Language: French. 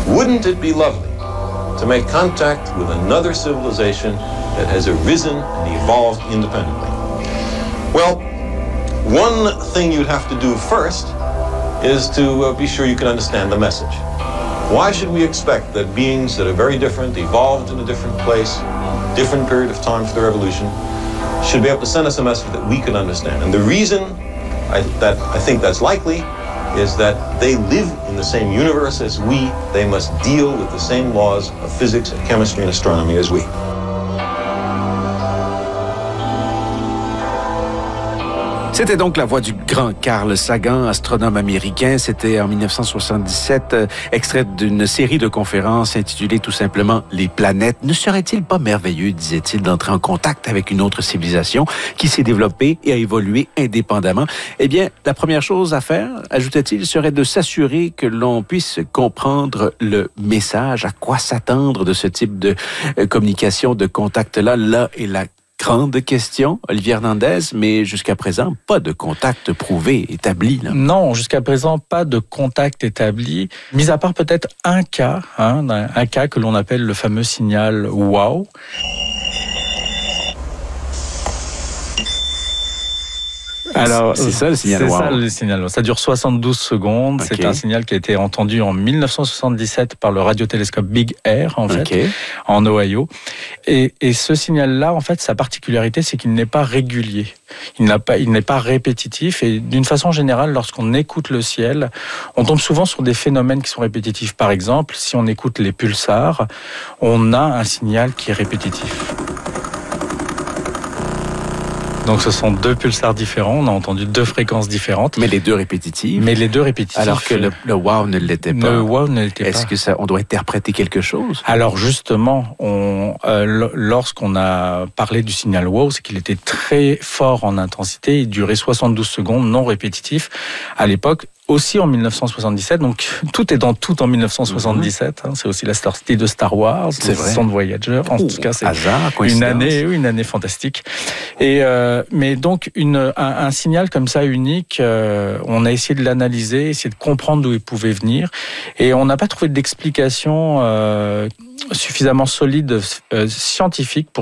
Wouldn't it be lovely to make contact with another civilization that has arisen and evolved independently? Well, one thing you'd have to do first is to be sure you can understand the message. Why should we expect that beings that are very different, evolved in a different place, different period of time for their evolution, should be able to send us a message that we can understand? And the reason I think that's likely is that they live in the same universe as we. They must deal with the same laws of physics and chemistry and astronomy as we. C'était donc la voix du grand Carl Sagan, astronome américain. C'était en 1977, extrait d'une série de conférences intitulée tout simplement « Les planètes ». Ne serait-il pas merveilleux, disait-il, d'entrer en contact avec une autre civilisation qui s'est développée et a évolué indépendamment? Eh bien, la première chose à faire, ajoutait-il, serait de s'assurer que l'on puisse comprendre le message, à quoi s'attendre de ce type de communication, de contact-là. Là est la grande question, Olivier Hernandez, mais jusqu'à présent, pas de contact prouvé, établi. Là. Non, jusqu'à présent, pas de contact établi, mis à part peut-être un cas que l'on appelle le fameux signal WOW. Alors, c'est ça le signal WOW. C'est ça le signal. Ça dure 72 secondes. Okay. C'est un signal qui a été entendu en 1977 par le radiotélescope Big Air, en fait, en Ohio. Et ce signal-là, en fait, sa particularité, c'est qu'il n'est pas régulier. Il n'est pas répétitif. Et d'une façon générale, lorsqu'on écoute le ciel, on tombe souvent sur des phénomènes qui sont répétitifs. Par exemple, si on écoute les pulsars, on a un signal qui est répétitif. Donc ce sont deux pulsars différents, on a entendu deux fréquences différentes. Mais les deux répétitives. Alors que le wow ne l'était pas. Le wow ne l'était pas. Est-ce que on doit interpréter quelque chose? Alors justement, lorsqu'on a parlé du signal wow, c'est qu'il était très fort en intensité, il durait 72 secondes, non répétitif. À l'époque, aussi en 1977, donc tout est dans tout en 1977. C'est aussi la sortie de Star Wars, c'est vrai. De Voyager. En tout cas, c'est hasard, une année fantastique. Et mais donc un signal comme ça unique, on a essayé de l'analyser, essayé de comprendre d'où il pouvait venir, et on n'a pas trouvé d'explication suffisamment solide scientifique pour